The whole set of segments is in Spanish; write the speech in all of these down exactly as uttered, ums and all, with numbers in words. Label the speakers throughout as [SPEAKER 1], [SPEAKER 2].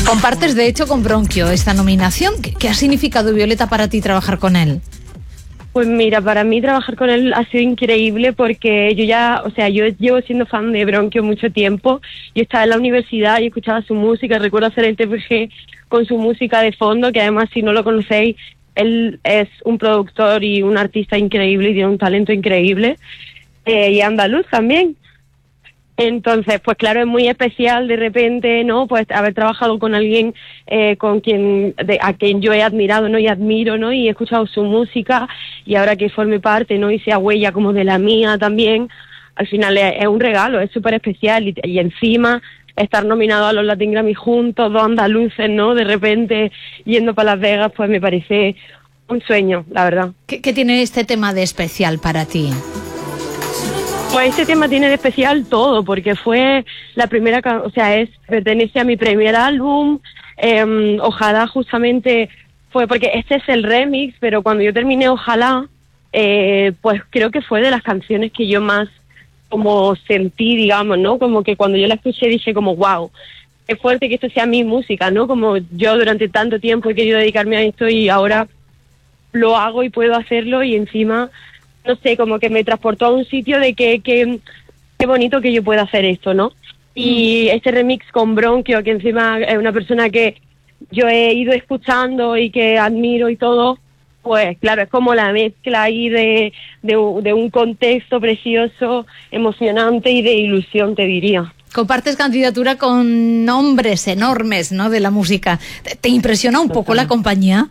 [SPEAKER 1] Compartes, de hecho, con Bronquio esta nominación. ¿Qué, qué ha significado, Violeta, para ti trabajar con él?
[SPEAKER 2] Pues mira, para mí trabajar con él ha sido increíble porque yo ya, o sea, yo llevo siendo fan de Bronquio mucho tiempo. Yo estaba en la universidad y escuchaba su música. Recuerdo hacer el T F G con su música de fondo, que además, si no lo conocéis, él es un productor y un artista increíble y tiene un talento increíble. Eh, y andaluz también. Entonces, pues claro, es muy especial de repente, ¿no? Pues haber trabajado con alguien eh, con quien, de, a quien yo he admirado, ¿no? Y admiro, ¿no? Y he escuchado su música y ahora que forme parte, ¿no? Y sea huella como de la mía también, al final es, es un regalo, es súper especial y, y encima estar nominado a los Latin Grammy juntos, dos andaluces, ¿no? De repente yendo para Las Vegas, pues me parece un sueño, la verdad.
[SPEAKER 1] ¿Qué, qué tiene este tema de especial para ti?
[SPEAKER 2] Pues este tema tiene de especial todo, porque fue la primera, o sea, es pertenece a mi primer álbum, eh, ojalá justamente fue, porque este es el remix, pero cuando yo terminé Ojalá, eh, pues creo que fue de las canciones que yo más como sentí, digamos, ¿no? Como que cuando yo la escuché dije como, wow, es fuerte que esto sea mi música, ¿no? Como yo durante tanto tiempo he querido dedicarme a esto y ahora lo hago y puedo hacerlo y encima... no sé, como que me transportó a un sitio de que, que qué bonito que yo pueda hacer esto, ¿no? Y este remix con Bronquio, que encima es una persona que yo he ido escuchando y que admiro y todo, pues claro, es como la mezcla ahí de, de, de un contexto precioso, emocionante y de ilusión, te diría.
[SPEAKER 1] Compartes candidatura con nombres enormes, ¿no?, de la música. ¿Te, te impresiona un poco la compañía?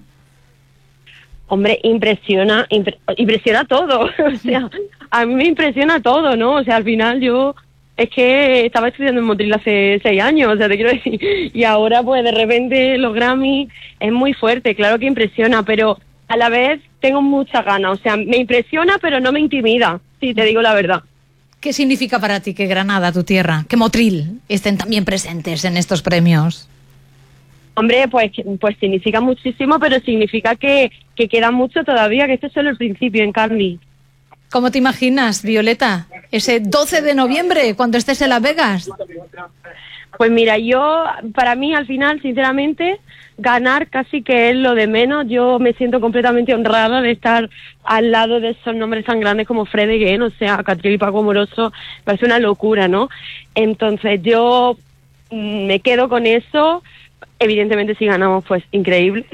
[SPEAKER 2] Hombre, impresiona, impre, impresiona todo, o sea, a mí me impresiona todo, ¿no? O sea, al final yo, es que estaba estudiando en Motril hace seis años, o sea, te quiero decir, y ahora pues de repente los Grammy es muy fuerte, claro que impresiona, pero a la vez tengo muchas ganas, o sea, me impresiona pero no me intimida, sí, te digo la verdad.
[SPEAKER 1] ¿Qué significa para ti que Granada, tu tierra, que Motril estén también presentes en estos premios?
[SPEAKER 2] Hombre, pues pues significa muchísimo, pero significa que, que queda mucho todavía, que este es solo el principio, Encarni.
[SPEAKER 1] ¿Cómo te imaginas, Violeta, ese doce de noviembre, cuando estés en Las Vegas?
[SPEAKER 2] Pues mira, yo, para mí, al final, sinceramente, ganar casi que es lo de menos. Yo me siento completamente honrada de estar al lado de esos nombres tan grandes como Fred Again, o sea, Catriel y Paco Moroso, parece una locura, ¿no? Entonces yo mmm, me quedo con eso. Evidentemente si ganamos pues increíble,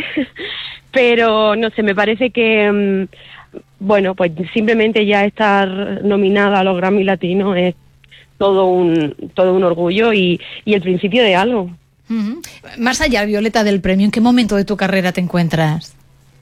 [SPEAKER 2] pero no sé, me parece que mmm, bueno, pues simplemente ya estar nominada a los Grammy Latinos es todo un todo un orgullo y, y el principio de algo.
[SPEAKER 1] Uh-huh. Más allá, Violeta, del premio, ¿en qué momento de tu carrera te encuentras?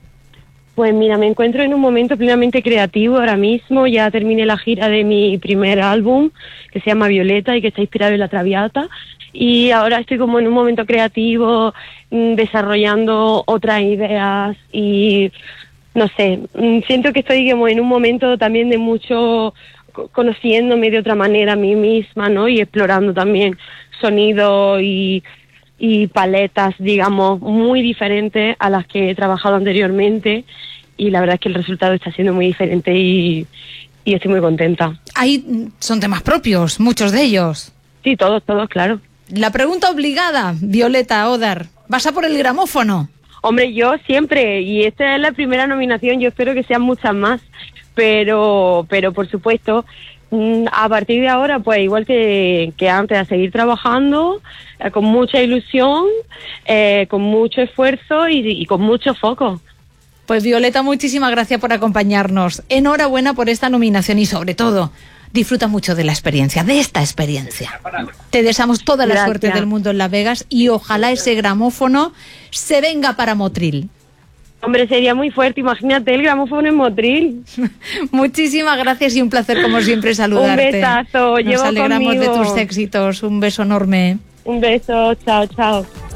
[SPEAKER 2] Pues mira, me encuentro en un momento plenamente creativo ahora mismo. Ya terminé la gira de mi primer álbum, que se llama Violeta y que está inspirado en La Traviata. Y ahora estoy como en un momento creativo, mmm, desarrollando otras ideas y, no sé, mmm, siento que estoy como en un momento también de mucho conociéndome de otra manera a mí misma, ¿no? Y explorando también sonido y... y paletas, digamos, muy diferentes a las que he trabajado anteriormente y la verdad es que el resultado está siendo muy diferente y, y estoy muy contenta.
[SPEAKER 1] Ahí son temas propios, muchos de ellos.
[SPEAKER 2] Sí, todos, todos, claro.
[SPEAKER 1] La pregunta obligada, Violeta Odar, ¿vas a por el gramófono?
[SPEAKER 2] Hombre, yo siempre, y esta es la primera nominación, yo espero que sean muchas más, pero, pero por supuesto... a partir de ahora, pues igual que, que antes, a seguir trabajando eh, con mucha ilusión, eh, con mucho esfuerzo y, y con mucho foco.
[SPEAKER 1] Pues Violeta, muchísimas gracias por acompañarnos. Enhorabuena por esta nominación y sobre todo, disfruta mucho de la experiencia, de esta experiencia. Te deseamos toda la
[SPEAKER 2] Gracias.
[SPEAKER 1] suerte del mundo en Las Vegas y ojalá ese gramófono se venga para Motril.
[SPEAKER 2] Hombre, sería muy fuerte, imagínate el gramófono en Motril.
[SPEAKER 1] Muchísimas gracias y un placer como siempre saludarte.
[SPEAKER 2] Un besazo,
[SPEAKER 1] Nos
[SPEAKER 2] llevo
[SPEAKER 1] alegramos
[SPEAKER 2] conmigo.
[SPEAKER 1] de tus éxitos, un beso enorme.
[SPEAKER 2] Un beso, chao, chao.